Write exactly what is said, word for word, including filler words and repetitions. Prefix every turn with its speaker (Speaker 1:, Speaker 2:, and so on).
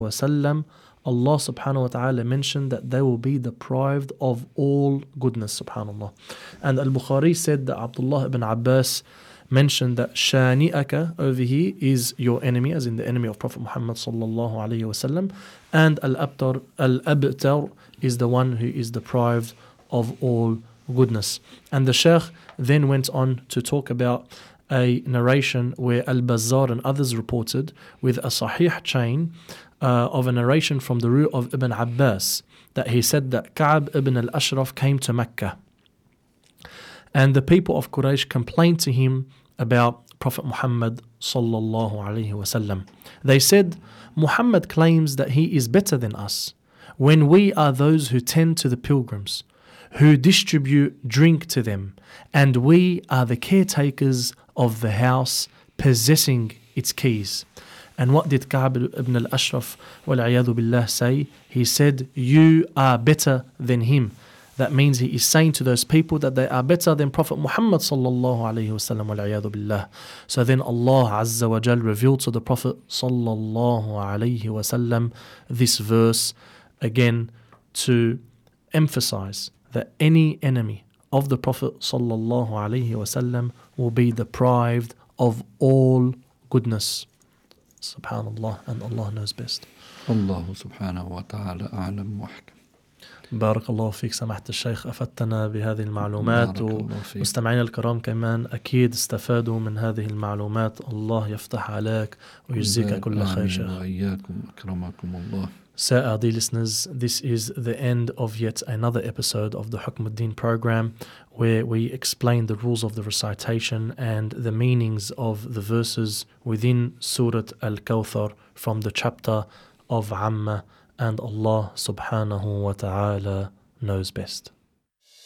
Speaker 1: wasallam, Allah subhanahu wa ta'ala mentioned that they will be deprived of all goodness, subhanallah. And Al-Bukhari said that Abdullah ibn Abbas mentioned that shani'aka over here is your enemy, as in the enemy of Prophet Muhammad sallallahu alayhi wasallam, and al-abtar, al-abtar is the one who is deprived of all goodness. And the Shaykh then went on to talk about a narration where Al-Bazzar and others reported with a sahih chain uh, of a narration from the root of Ibn Abbas, that he said that Ka'b ibn al-Ashraf came to Mecca, and the people of Quraysh complained to him about Prophet Muhammad sallallahu alaihi wasallam. They said, Muhammad claims that he is better than us, when we are those who tend to the pilgrims, who distribute drink to them, and we are the caretakers of the house, possessing its keys. And what did Ka'b ibn al-Ashraf wal-'iyadhu billah say? He said, you are better than him. That means he is saying to those people that they are better than Prophet Muhammad sallallahu alayhi wasallam wal-'iyadhu billah. So then Allah Azza wa Jal revealed to the Prophet sallallahu alayhi wasallam this verse again to emphasize that any enemy of the Prophet sallallahu alayhi wasallam will be deprived of all goodness. Subhanallah, and Allah knows best.
Speaker 2: Allah subhanahu wa ta'ala a'lam wa ahkam.
Speaker 1: بارك الله فيك سماحة الشيخ، أفدتنا بهذه المعلومات، ومستمعينا الكرام كمان أكيد استفادوا من هذه المعلومات. الله يفتح عليك ويجزيك كل خير شيخ.
Speaker 2: وإياكم أكرمكم الله.
Speaker 1: So our dear listeners, this is the end of yet another episode of the Hukm ad-Din program, where we explain the rules of the recitation and the meanings of the verses within Surah Al-Kawthar from the chapter of Amma, and Allah subhanahu wa ta'ala knows best.